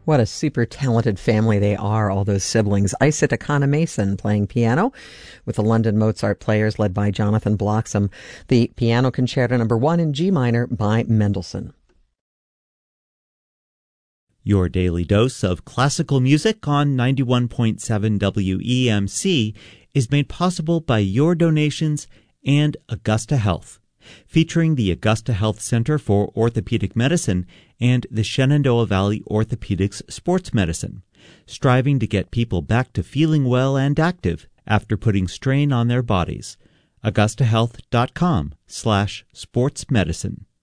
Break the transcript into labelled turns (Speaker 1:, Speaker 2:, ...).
Speaker 1: What a super talented family they are, all those siblings. Isa Takana Mason playing piano with the London Mozart Players led by Jonathan Bloxham. The Piano Concerto No. 1 in G minor by Mendelssohn.
Speaker 2: Your daily dose of classical music on 91.7 WEMC is made possible by your donations and Augusta Health, featuring the Augusta Health Center for Orthopedic Medicine and the Shenandoah Valley Orthopedics Sports Medicine, striving to get people back to feeling well and active after putting strain on their bodies. AugustaHealth.com/sportsmedicine.